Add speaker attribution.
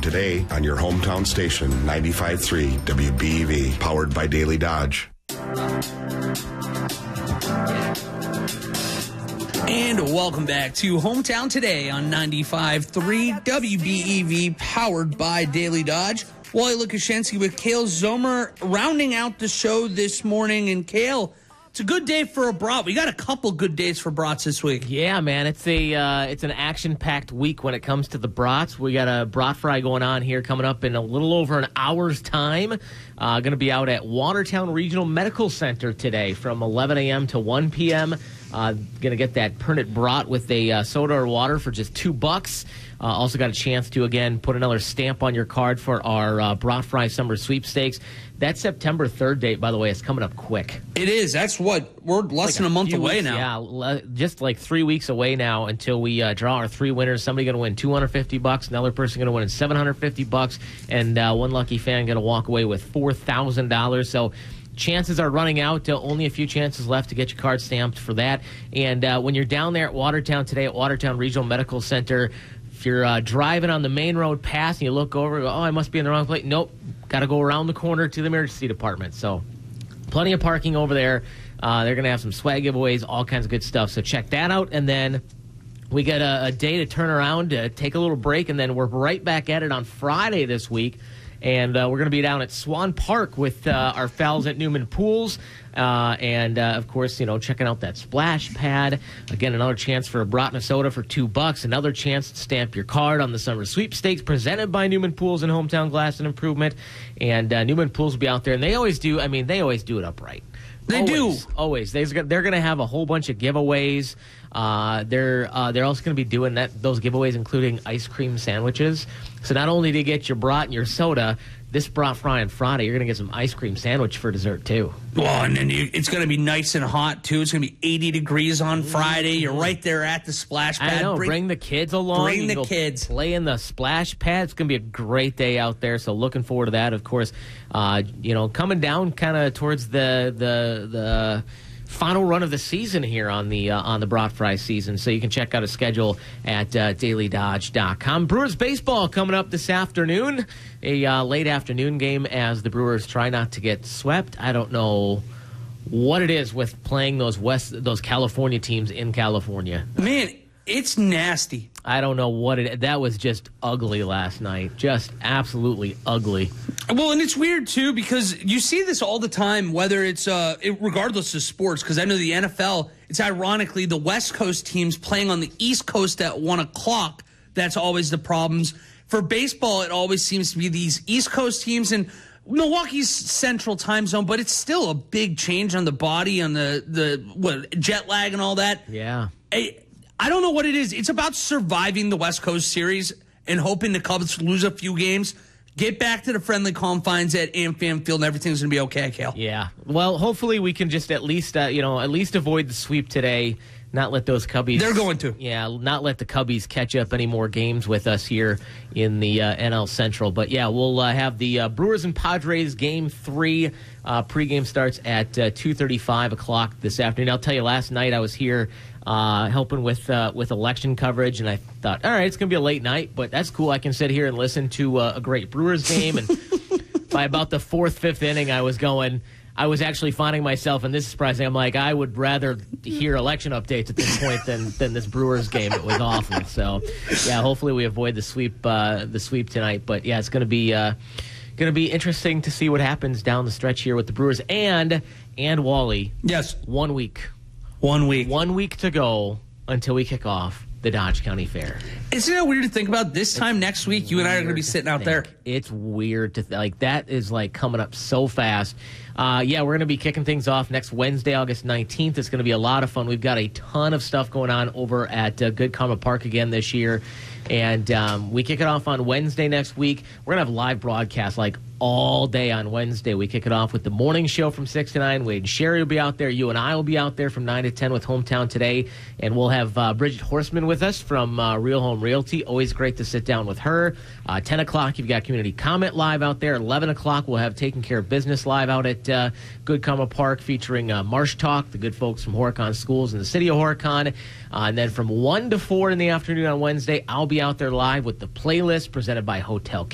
Speaker 1: today on your hometown station, 95.3 WBEV, powered by Daily Dodge.
Speaker 2: And welcome back to Hometown Today on 95.3 WBEV, powered by Daily Dodge. Wally Lukashenski with Cale Zomer rounding out the show this morning. And Cale, it's a good day for a brat. We got a couple good days for brats this week.
Speaker 3: Yeah, man, it's an action-packed week when it comes to the brats. We got a brat fry going on here coming up in a little over an hour's time. Going to be out at Watertown Regional Medical Center today from 11 a.m. to 1 p.m. Going to get that Pernod brat with a soda or water for just $2. Also got a chance to, again, put another stamp on your card for our Brat Fry Summer Sweepstakes. That September 3rd date, by the way, is coming up quick.
Speaker 2: It is. That's what, we're less than a month away now.
Speaker 3: Yeah, just like 3 weeks away now until we draw our three winners. Somebody going to win $250, another person going to win $750, and one lucky fan going to walk away with $4,000. So chances are running out. Only a few chances left to get your card stamped for that. And when you're down there at Watertown today, at Watertown Regional Medical Center, if you're driving on the main road past and you look over and go, oh, I must be in the wrong place. Nope. Got to go around the corner to the emergency department. So plenty of parking over there. They're going to have some swag giveaways, all kinds of good stuff. So check that out. And then we got a day to turn around, to take a little break, and then we're right back at it on Friday this week. And we're going to be down at Swan Park with our pals at Newman Pools. And, of course, checking out that splash pad. Again, another chance for a brat and a soda for $2. Another chance to stamp your card on the Summer Sweepstakes presented by Newman Pools and Hometown Glass and Improvement. And Newman Pools will be out there. And they always do it upright.
Speaker 2: They do.
Speaker 3: Always. They're going to have a whole bunch of giveaways. They're also going to be doing those giveaways, including ice cream sandwiches. So not only do you get your brat and your soda, this Brat Fry on Friday, you're going to get some ice cream sandwich for dessert, too.
Speaker 2: Well, and then it's going to be nice and hot, too. It's going to be 80 degrees on Friday. You're right there at the splash pad.
Speaker 3: I know. Bring the kids along.
Speaker 2: Bring the kids.
Speaker 3: Play in the splash pad. It's going to be a great day out there, so looking forward to that. Of course, coming down kind of towards the final run of the season here on the Brat Fry season. So you can check out a schedule at dailydodge.com. Brewers baseball coming up this afternoon. A late afternoon game as the Brewers try not to get swept. I don't know what it is with playing those California teams in California.
Speaker 2: Man, it's nasty.
Speaker 3: I don't know what it is. That was just ugly last night. Just absolutely ugly.
Speaker 2: Well, and it's weird, too, because you see this all the time, whether it's regardless of sports, because I know the NFL, it's ironically the West Coast teams playing on the East Coast at 1 o'clock. That's always the problems. For baseball, it always seems to be these East Coast teams, and Milwaukee's central time zone, but it's still a big change on the body, on the jet lag and all that.
Speaker 3: Yeah.
Speaker 2: I don't know what it is. It's about surviving the West Coast series and hoping the Cubs lose a few games, get back to the friendly confines at AmFam Field, and everything's going to be okay, Cale.
Speaker 3: Yeah. Well, hopefully we can just at least avoid the sweep today. Not let those Cubbies.
Speaker 2: They're going to.
Speaker 3: Yeah, not let the Cubbies catch up any more games with us here in the NL Central. But yeah, we'll have the Brewers and Padres Game 3. Pregame starts at 2:35 o'clock this afternoon. I'll tell you, last night I was here helping with election coverage, and I thought, all right, it's going to be a late night, but that's cool. I can sit here and listen to a great Brewers game. And by about the fourth, fifth inning, I was actually finding myself, and this is surprising, I'm like, I would rather hear election updates at this point than this Brewers game. It was awful. So, yeah, hopefully we avoid the sweep tonight. But, yeah, it's going to be interesting to see what happens down the stretch here with the Brewers. And Wally.
Speaker 2: Yes.
Speaker 3: 1 week.
Speaker 2: 1 week.
Speaker 3: 1 week to go until we kick off the Dodge County Fair.
Speaker 2: Isn't it weird to think about this time next week, you and I are going to be sitting out there?
Speaker 3: It's weird to that is coming up so fast. We're going to be kicking things off next Wednesday, August 19th. It's going to be a lot of fun. We've got a ton of stuff going on over at Good Karma Park again this year. And we kick it off on Wednesday next week. We're going to have live broadcasts all day on Wednesday. We kick it off with the morning show from 6 to 9. Wade and Sherry will be out there. You and I will be out there from 9 to 10 with Hometown Today. And we'll have Bridget Horseman with us from Real Home Realty. Always great to sit down with her. 10 o'clock, you've got Community Comment live out there. 11 o'clock, we'll have Taking Care of Business live out at Good Karma Park featuring Marsh Talk, the good folks from Horicon Schools in the city of Horicon. And then from 1 to 4 in the afternoon on Wednesday, I'll be out there live with the playlist presented by Hotel